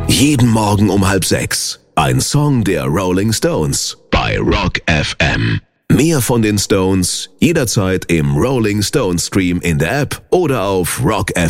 Jeden Morgen um 5:30. Ein Song der Rolling Stones bei Rock FM. Mehr von den Stones jederzeit im Rolling Stones Stream in der App oder auf rockfm.